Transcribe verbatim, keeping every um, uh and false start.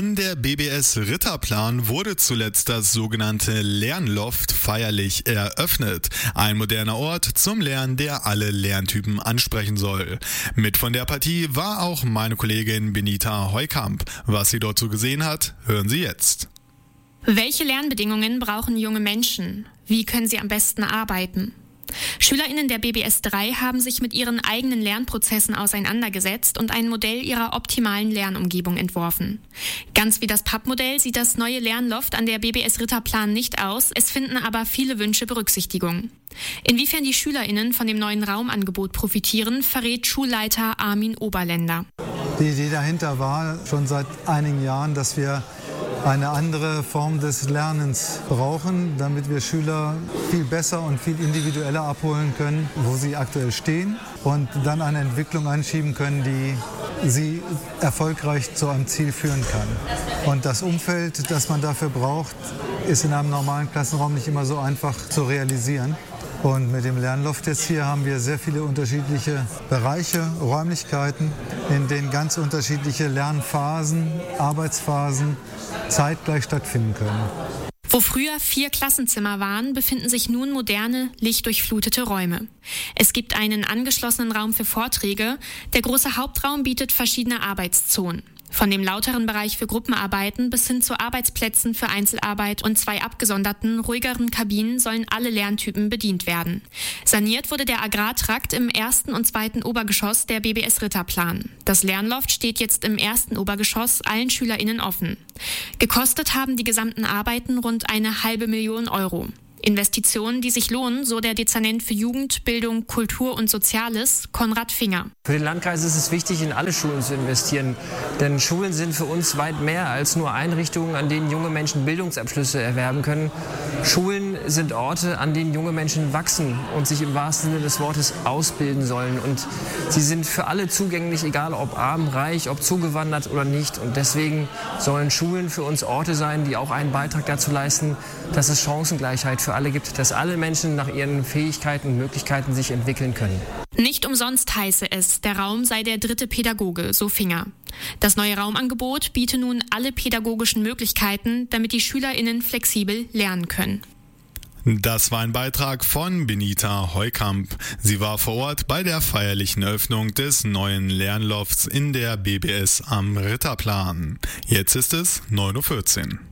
An der B B S Ritterplan wurde zuletzt das sogenannte Lernloft feierlich eröffnet. Ein moderner Ort zum Lernen, der alle Lerntypen ansprechen soll. Mit von der Partie war auch meine Kollegin Benita Heukamp. Was sie dort so gesehen hat, hören Sie jetzt. Welche Lernbedingungen brauchen junge Menschen? Wie können sie am besten arbeiten? SchülerInnen der B B S drei haben sich mit ihren eigenen Lernprozessen auseinandergesetzt und ein Modell ihrer optimalen Lernumgebung entworfen. Ganz wie das Pappmodell sieht das neue Lernloft an der B B S Ritterplan nicht aus, es finden aber viele Wünsche Berücksichtigung. Inwiefern die SchülerInnen von dem neuen Raumangebot profitieren, verrät Schulleiter Armin Oberländer. Die Idee dahinter war schon seit einigen Jahren, dass wir eine andere Form des Lernens brauchen, damit wir Schüler viel besser und viel individueller abholen können, wo sie aktuell stehen und dann eine Entwicklung anschieben können, die sie erfolgreich zu einem Ziel führen kann. Und das Umfeld, das man dafür braucht, ist in einem normalen Klassenraum nicht immer so einfach zu realisieren. Und mit dem Lernloft jetzt hier haben wir sehr viele unterschiedliche Bereiche, Räumlichkeiten, in denen ganz unterschiedliche Lernphasen, Arbeitsphasen zeitgleich stattfinden können. Wo früher vier Klassenzimmer waren, befinden sich nun moderne, lichtdurchflutete Räume. Es gibt einen angeschlossenen Raum für Vorträge. Der große Hauptraum bietet verschiedene Arbeitszonen. Von dem lauteren Bereich für Gruppenarbeiten bis hin zu Arbeitsplätzen für Einzelarbeit und zwei abgesonderten, ruhigeren Kabinen sollen alle Lerntypen bedient werden. Saniert wurde der Agrartrakt im ersten und zweiten Obergeschoss der B B S Ritterplan. Das Lernloft steht jetzt im ersten Obergeschoss allen SchülerInnen offen. Gekostet haben die gesamten Arbeiten rund eine halbe Million Euro. Investitionen, die sich lohnen, so der Dezernent für Jugend, Bildung, Kultur und Soziales, Konrad Finger. Für den Landkreis ist es wichtig, in alle Schulen zu investieren. Denn Schulen sind für uns weit mehr als nur Einrichtungen, an denen junge Menschen Bildungsabschlüsse erwerben können. Schulen sind Orte, an denen junge Menschen wachsen und sich im wahrsten Sinne des Wortes ausbilden sollen. Und sie sind für alle zugänglich, egal ob arm, reich, ob zugewandert oder nicht. Und deswegen sollen Schulen für uns Orte sein, die auch einen Beitrag dazu leisten, dass es Chancengleichheit für alle gibt, dass alle Menschen nach ihren Fähigkeiten und Möglichkeiten sich entwickeln können. Nicht umsonst heiße es, der Raum sei der dritte Pädagoge, so Finger. Das neue Raumangebot biete nun alle pädagogischen Möglichkeiten, damit die SchülerInnen flexibel lernen können. Das war ein Beitrag von Benita Heukamp. Sie war vor Ort bei der feierlichen Eröffnung des neuen Lernlofts in der B B S am Ritterplan. Jetzt ist es neun Uhr vierzehn.